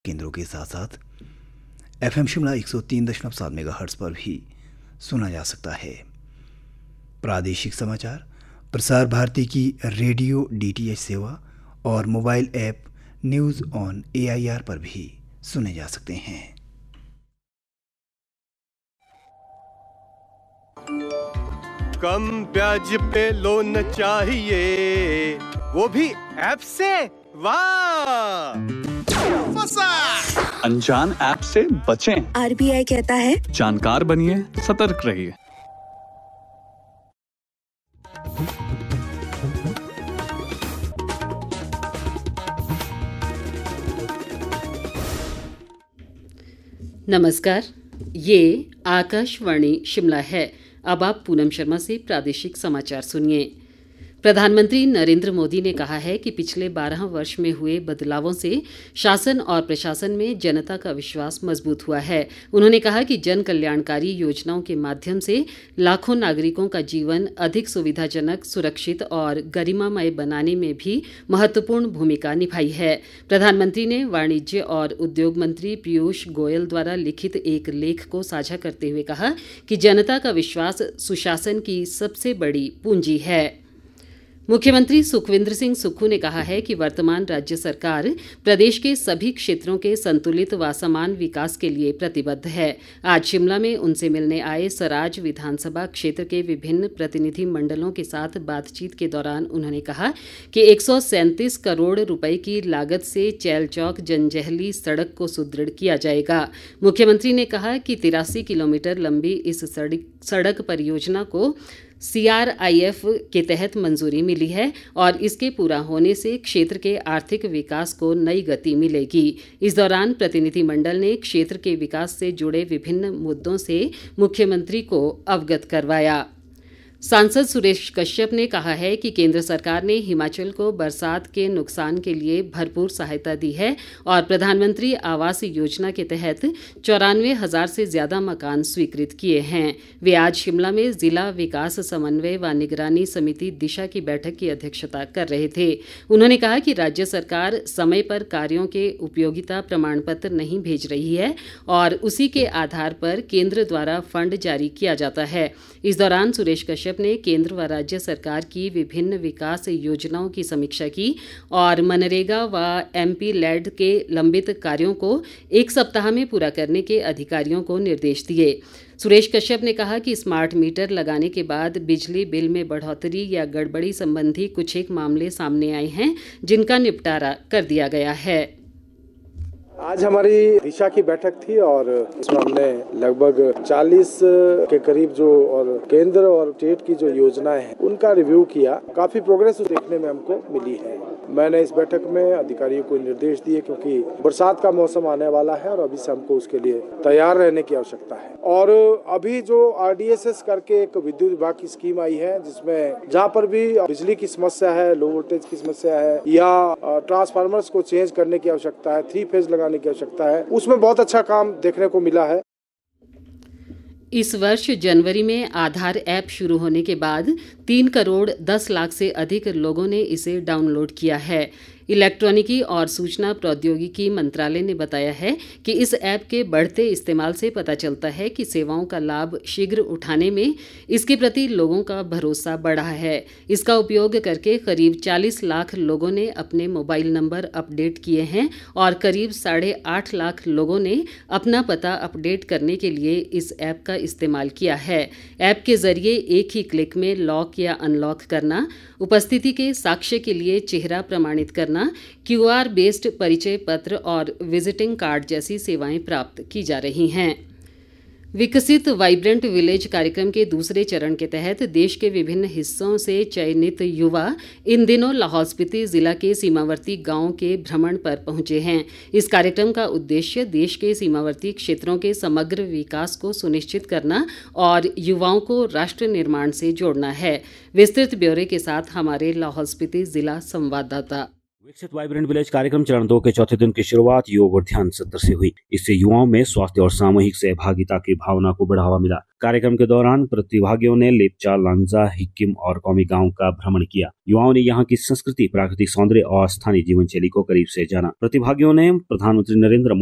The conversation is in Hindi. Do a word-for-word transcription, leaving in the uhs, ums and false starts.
केंद्रों के साथ साथ एफएम शिमला एक सौ तीन दशमलव सात मेगाहर्ट्ज़ पर भी सुना जा सकता है। प्रादेशिक समाचार प्रसार भारती की रेडियो डीटीएच सेवा और mobile app news on AIR पर भी सुने जा सकते हैं। कम ब्याज पे लोन चाहिए, वो भी ऐप से। वाह, अनजान ऐप से बचें। आरबीआई कहता है जानकार बनिए, सतर्क रहिए। नमस्कार, ये आकाशवाणी शिमला है। अब आप पूनम शर्मा से प्रादेशिक समाचार सुनिए। प्रधानमंत्री नरेंद्र मोदी ने कहा है कि पिछले बारह वर्ष में हुए बदलावों से शासन और प्रशासन में जनता का विश्वास मजबूत हुआ है। उन्होंने कहा कि जन कल्याणकारी योजनाओं के माध्यम से लाखों नागरिकों का जीवन अधिक सुविधाजनक, सुरक्षित और गरिमामय बनाने में भी महत्वपूर्ण भूमिका निभाई है। प्रधानमंत्री ने वाणिज्य और उद्योग मंत्री पीयूष गोयल द्वारा लिखित एक लेख को साझा करते हुए कहा कि जनता का विश्वास सुशासन की सबसे बड़ी पूंजी है। मुख्यमंत्री सुखविंदर सिंह सुक्खू ने कहा है कि वर्तमान राज्य सरकार प्रदेश के सभी क्षेत्रों के संतुलित व समान विकास के लिए प्रतिबद्ध है। आज शिमला में उनसे मिलने आए सराज विधानसभा क्षेत्र के विभिन्न प्रतिनिधि मंडलों के साथ बातचीत के दौरान उन्होंने कहा कि एक सौ सैंतीस करोड़ रुपए की लागत से चैल चौक जंजैहली सड़क को सुदृढ़ किया जाएगा। मुख्यमंत्री ने कहा कि तिरासी किलोमीटर लंबी इस सड़क सड़क परियोजना को सीआरआईएफ के तहत मंजूरी मिली है और इसके पूरा होने से क्षेत्र के आर्थिक विकास को नई गति मिलेगी। इस दौरान प्रतिनिधिमंडल ने क्षेत्र के विकास से जुड़े विभिन्न मुद्दों से मुख्यमंत्री को अवगत करवाया। सांसद सुरेश कश्यप ने कहा है कि केंद्र सरकार ने हिमाचल को बरसात के नुकसान के लिए भरपूर सहायता दी है और प्रधानमंत्री आवास योजना के तहत चौरानवे हजार से ज्यादा मकान स्वीकृत किए हैं। वे आज शिमला में जिला विकास समन्वय व निगरानी समिति दिशा की बैठक की अध्यक्षता कर रहे थे। उन्होंने कहा कि राज्य सरकार समय पर कार्यों के उपयोगिता प्रमाण पत्र नहीं भेज रही है और उसी के आधार पर केंद्र द्वारा फंड जारी किया जाता है। इस दौरान सुरेश कश्यप ने केंद्र व राज्य सरकार की विभिन्न विकास योजनाओं की समीक्षा की और मनरेगा व एमपी लैड के लंबित कार्यों को एक सप्ताह में पूरा करने के अधिकारियों को निर्देश दिए। सुरेश कश्यप ने कहा कि स्मार्ट मीटर लगाने के बाद बिजली बिल में बढ़ोतरी या गड़बड़ी संबंधी कुछ एक मामले सामने आए हैं, जिनका निपटारा कर दिया गया है। आज हमारी दिशा की बैठक थी और इसमें हमने लगभग चालीस के करीब जो और केंद्र और स्टेट की जो योजनाएं हैं उनका रिव्यू किया। काफी प्रोग्रेस देखने में हमको मिली है। मैंने इस बैठक में अधिकारियों को निर्देश दिए क्योंकि बरसात का मौसम आने वाला है और अभी से हमको उसके लिए तैयार रहने की आवश्यकता है। और अभी जो आरडीएसएस करके एक विद्युत विभाग की स्कीम आई है जिसमें जहाँ पर भी बिजली की समस्या है, लो वोल्टेज की समस्या है या ट्रांसफार्मर्स को चेंज करने की आवश्यकता है, थ्री फेज लगाने की आवश्यकता है, उसमें बहुत अच्छा काम देखने को मिला है। इस वर्ष जनवरी में आधार ऐप शुरू होने के बाद तीन करोड़ दस लाख से अधिक लोगों ने इसे डाउनलोड किया है। इलेक्ट्रॉनिकी और सूचना प्रौद्योगिकी मंत्रालय ने बताया है कि इस ऐप के बढ़ते इस्तेमाल से पता चलता है कि सेवाओं का लाभ शीघ्र उठाने में इसके प्रति लोगों का भरोसा बढ़ा है। इसका उपयोग करके करीब चालीस लाख लोगों ने अपने मोबाइल नंबर अपडेट किए हैं और करीब साढ़े आठ लाख लोगों ने अपना पता अपडेट करने के लिए इस ऐप का इस्तेमाल किया है। ऐप के जरिए एक ही क्लिक में लॉक या अनलॉक करना, उपस्थिति के साक्ष्य के लिए चेहरा प्रमाणित करना, क्यूआर बेस्ड परिचय पत्र और विजिटिंग कार्ड जैसी सेवाएं प्राप्त की जा रही हैं। विकसित वाइब्रेंट विलेज कार्यक्रम के दूसरे चरण के तहत देश के विभिन्न हिस्सों से चयनित युवा इन दिनों लाहौल स्पीति जिला के सीमावर्ती गांवों के भ्रमण पर पहुंचे हैं। इस कार्यक्रम का उद्देश्य देश के सीमावर्ती क्षेत्रों के समग्र विकास को सुनिश्चित करना और युवाओं को राष्ट्र निर्माण से जोड़ना है। विस्तृत ब्यौरे के साथ हमारे लाहौल स्पीति जिला संवाददाता। विकसित वाइब्रेंट विलेज कार्यक्रम चरण दो के चौथे दिन की शुरुआत योग और ध्यान सत्र से हुई। इससे युवाओं में स्वास्थ्य और सामूहिक सहभागिता की भावना को बढ़ावा मिला। कार्यक्रम के दौरान प्रतिभागियों ने लेपचा, लांगजा, हिक्किम और कौमी गांव का भ्रमण किया। युवाओं ने यहाँ की संस्कृति, प्राकृतिक सौंदर्य और स्थानीय जीवन शैली को करीब से जाना। प्रतिभागियों ने प्रधानमंत्री नरेंद्र